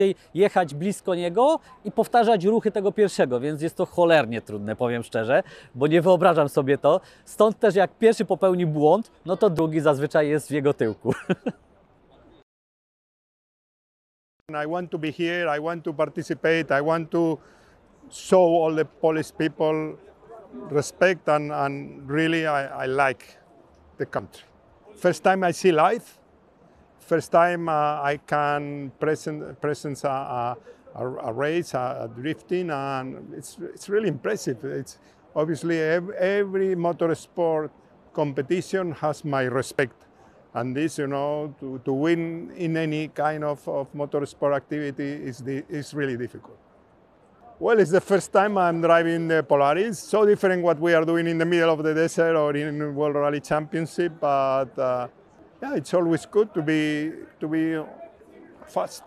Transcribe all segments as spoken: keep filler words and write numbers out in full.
jechać blisko niego i powtarzać ruchy tego pierwszego, więc jest to cholernie trudne, powiem szczerze, bo nie wyobrażam sobie to. Stąd też jak pierwszy popełni błąd, no to drugi zazwyczaj jest w jego tyłku. I want to be here, I want to participate, I want to show all the Polish people respect and, and really I, I like the country. First time I see live, first time uh, I can present, presence a, a, a race, a, a drifting, and it's, it's really impressive. It's obviously every, every motorsport competition has my respect. And this, you know, to, to win in any kind of, of motorsport activity is, the, is really difficult. Well, it's the first time I'm driving the Polaris. So different what we are doing in the middle of the desert or in World Rally Championship, but uh, yeah, it's always good to be to be fast.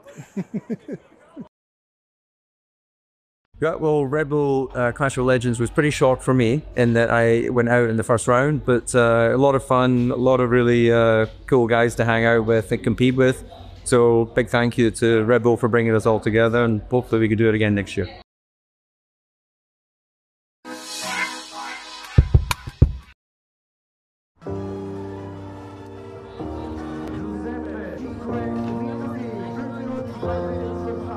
Yeah, well, Red Bull uh, Clash of Legends was pretty short for me in that I went out in the first round, but uh, a lot of fun, a lot of really uh, cool guys to hang out with and compete with. So big thank you to Red Bull for bringing us all together, and hopefully we can do it again next year. Giuseppe,